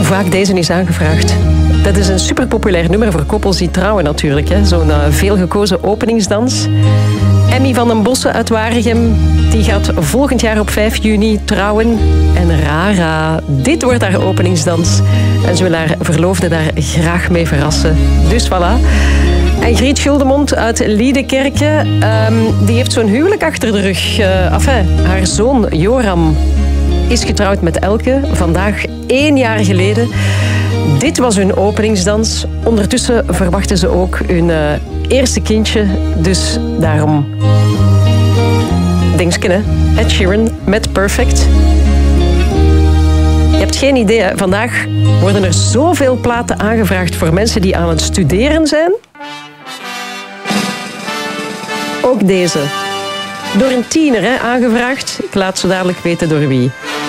vaak deze is aangevraagd. Dat is een superpopulair nummer voor koppels die trouwen natuurlijk. Zo'n veelgekozen openingsdans. Emmy van den Bossen uit Waregem die gaat volgend jaar op 5 juni trouwen. En Rara, dit wordt haar openingsdans. En ze wil haar verloofde daar graag mee verrassen. Dus voilà. En Griet Guldemond uit Liedekerke, die heeft zo'n huwelijk achter de rug. Haar zoon Joram is getrouwd met Elke, vandaag 1 jaar geleden. Dit was hun openingsdans. Ondertussen verwachten ze ook hun eerste kindje. Dus daarom... Dingsken, hè? Ed Sheeran met Perfect. Je hebt geen idee, hè? Vandaag worden er zoveel platen aangevraagd voor mensen die aan het studeren zijn. Ook deze. Door een tiener, hè, aangevraagd. Ik laat zo dadelijk weten door wie.